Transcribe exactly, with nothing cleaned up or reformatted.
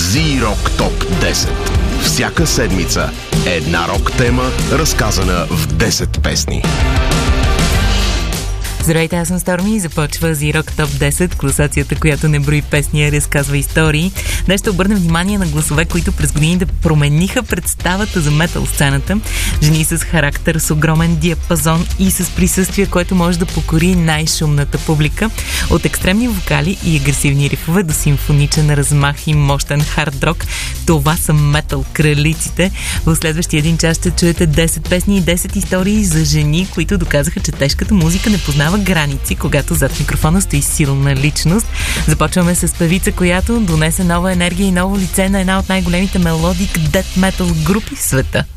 Z-Rock Топ десет. Всяка седмица една рок тема, разказана в десет песни. Здравейте, аз съм Stormy и започва Z-Rock Топ десет, класацията, която не брои песни, а разказва истории. Днес ще обърнем внимание на гласове, които през годините промениха представата за метал сцената. Жени с характер, с огромен диапазон и с присъствие, което може да покори най-шумната публика. От екстремни вокали и агресивни рифове до симфоничен размах и мощен хард рок. Това са метал кралиците. В следващия един час ще чуете десет песни и десет истории за жени, които доказаха, че тежката музика не познава граници, когато зад микрофона стои силна личност. Започваме с певица, която донесе нова енергия и ново лице на една от най-големите мелодик дет метал групи в света.